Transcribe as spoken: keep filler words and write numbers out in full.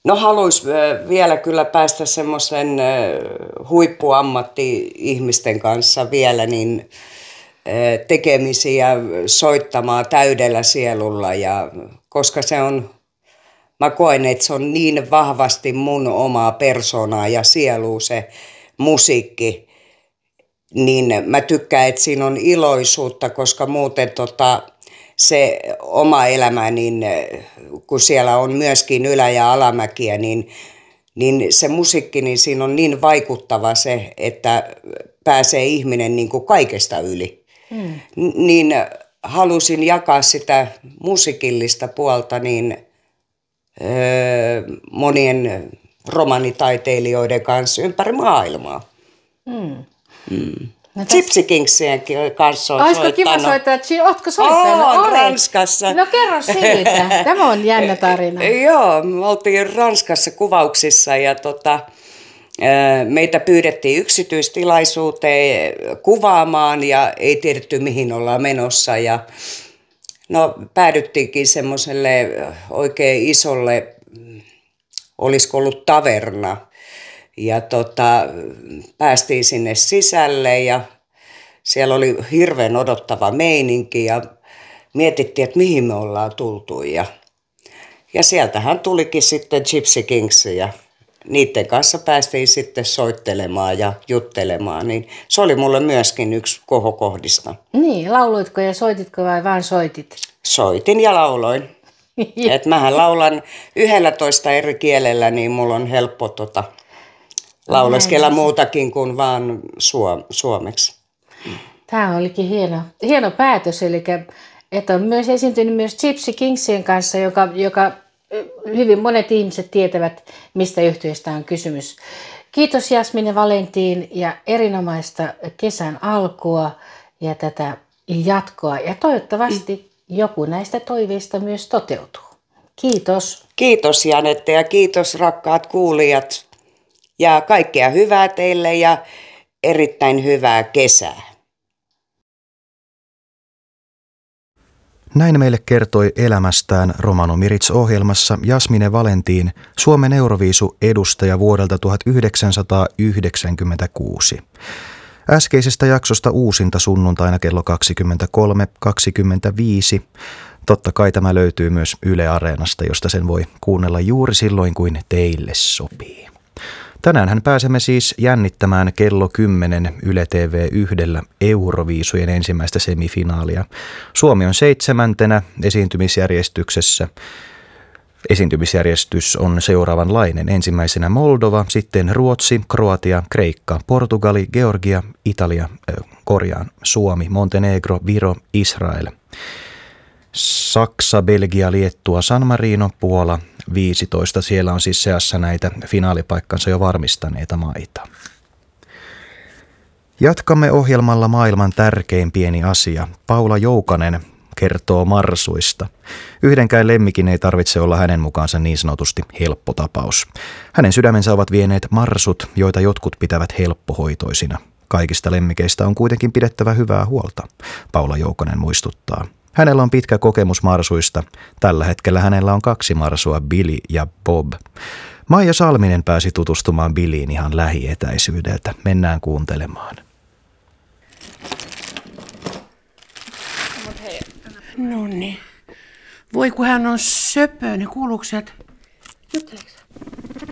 No haluaisi vielä kyllä päästä semmoisen huippuammatti-ihmisten kanssa vielä niin tekemisiä soittamaan täydellä sielulla. Ja, koska se on, mä koen, että se on niin vahvasti mun omaa persoonaa ja sielua se musiikki, niin mä tykkään, että siinä on iloisuutta, koska muuten tota, se oma elämä, niin kun siellä on myöskin ylä- ja alamäkiä, niin, niin se musiikki, niin siinä on niin vaikuttava se, että pääsee ihminen niin kuin kaikesta yli. Mm. Niin halusin jakaa sitä musiikillista puolta niin öö, monien romanitaiteilijoiden kanssa ympäri maailmaa. Mm. Mm. No Gypsy Kingsien kanssa on olisiko soittanut. Olisiko kiva soittaa? Oletko soittanut? Oon, Ranskassa. No kerro siitä. Tämä on jännä tarina. Joo, me oltiin Ranskassa kuvauksissa ja tota, meitä pyydettiin yksityistilaisuuteen kuvaamaan ja ei tiedetty mihin ollaan menossa. Ja no päädyttiinkin semmoiselle oikein isolle, olisiko ollut taverna. Ja tota, päästiin sinne sisälle ja siellä oli hirveän odottava meininki ja mietittiin, että mihin me ollaan tultu. Ja, ja sieltähän tulikin sitten Gypsy Kings ja niiden kanssa päästiin sitten soittelemaan ja juttelemaan. Niin se oli mulle myöskin yksi kohokohdista. Niin, lauloitko ja soititko vai vaan soitit? Suoitin ja lauloin. Että mähän laulan yhdellätoista eri kielellä, niin mulla on helppo tota, lauleskella muutakin kuin vaan suom- suomeksi. Tämä olikin hieno, hieno päätös, eli että on myös esiintynyt myös Gypsy Kingsien kanssa, joka, joka hyvin monet ihmiset tietävät, mistä yhtyeestä on kysymys. Kiitos Jasmine Valentin ja erinomaista kesän alkua ja tätä jatkoa. Ja toivottavasti joku näistä toiveista myös toteutuu. Kiitos. Kiitos Janette ja kiitos rakkaat kuulijat. Ja kaikkea hyvää teille ja erittäin hyvää kesää. Näin meille kertoi elämästään Romano Mirits-ohjelmassa Jasmine Valentin, Suomen Euroviisu-edustaja vuodelta tuhatyhdeksänsataayhdeksänkymmentäkuusi. Äskeisestä jaksosta uusinta sunnuntaina kello kaksikymmentäkolme kaksikymmentäviisi. Totta kai tämä löytyy myös Yle Areenasta, josta sen voi kuunnella juuri silloin, kuin teille sopii. Tänäänhän pääsemme siis jännittämään kello kymmenen Yle T V yhdellä Euroviisujen ensimmäistä semifinaalia. Suomi on seitsemäntenä esiintymisjärjestyksessä. Esiintymisjärjestys on seuraavanlainen. Ensimmäisenä Moldova, sitten Ruotsi, Kroatia, Kreikka, Portugali, Georgia, Italia, äh, korjaan, Suomi, Montenegro, Viro, Israel. Saksa, Belgia, Liettua, San Marino, Puola, viisitoista. Siellä on siis seassa näitä finaalipaikkansa jo varmistaneita maita. Jatkamme ohjelmalla maailman tärkein pieni asia. Paula Joukanen kertoo marsuista. Yhdenkään lemmikin ei tarvitse olla hänen mukaansa niin sanotusti helppo tapaus. Hänen sydämensä ovat vieneet marsut, joita jotkut pitävät helppohoitoisina. Kaikista lemmikeistä on kuitenkin pidettävä hyvää huolta, Paula Joukanen muistuttaa. Hänellä on pitkä kokemus marsuista. Tällä hetkellä hänellä on kaksi marsua, Billy ja Bob. Maija Salminen pääsi tutustumaan Billyin ihan lähietäisyydeltä. Mennään kuuntelemaan. No niin. Voi kun hän on söpö, niin kuuluuko sieltä? Jutteleeko?